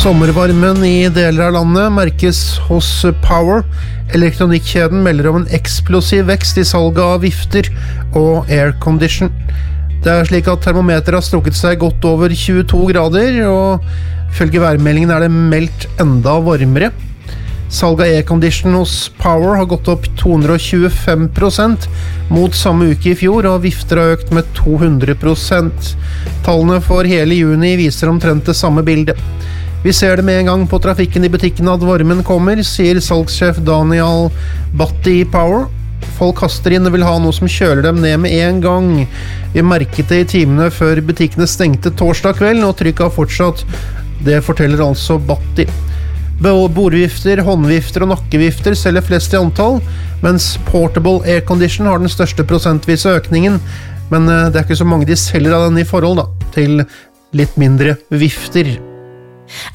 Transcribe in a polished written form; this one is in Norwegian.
Sommervarmen i deler av landet merkes hos Power. Elektronikkjeden melder om en eksplosiv vekst i salget av vifter og aircondition. Det slik at termometeret har strukket seg godt over 22 grader, og ifølge værmeldingen det meldt enda varmere. Salget av aircondition hos Power har gått opp 225% mot samme uke i fjor, og vifter har økt med 200%. Tallene for hele juni viser omtrent det samme bildet. Vi ser det med en gang på trafikken i butikken at varmen kommer, sier salgssjef Daniel Batti i Power. Folk kaster inn og vil ha noe som kjøler dem ned med en gang. Vi merket det i timene før butikkene stengte torsdag kveld, og trykket har fortsatt. Det forteller altså Batti. Bordvifter, håndvifter og nakkevifter selger flest i antall, mens portable aircondition har den største prosentvise økningen, men det ikke så mange de selger av den i forhold til litt mindre vifter.